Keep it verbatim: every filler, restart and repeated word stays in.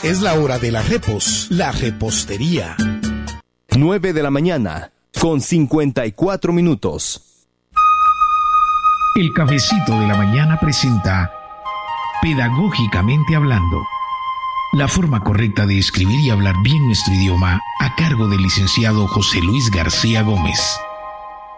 Es la hora de la repos, la repostería. nueve de la mañana, con cincuenta y cuatro minutos. El cafecito de la mañana presenta Pedagógicamente Hablando, la forma correcta de escribir y hablar bien nuestro idioma, a cargo del licenciado José Luis García Gómez.